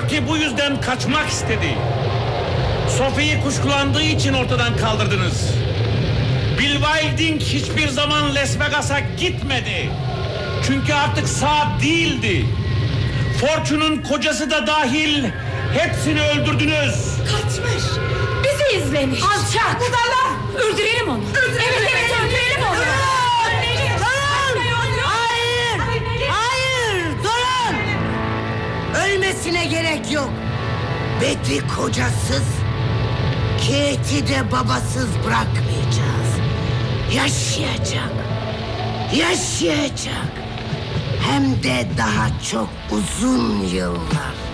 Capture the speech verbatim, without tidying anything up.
Katie bu yüzden kaçmak istedi. Sophie'yi kuşkulandığı için ortadan kaldırdınız. Bill Wilding hiçbir zaman Las Vegas'a gitmedi. Çünkü artık saat değildi. Fortune'un kocası da dahil hepsini öldürdünüz. Kaçmış. Bizi izlemiş. Alçak. Budala. Öldürelim onu. Öldürelim. Evet evet öldürelim onu. Durun. Durun. Hayır. Hayır. Durun. Ölmesine gerek yok. Betty kocasız, Kate'i de babasız bırakmayacağız. Yaşayacak. Yaşayacak. Hem de daha çok uzun yıllar.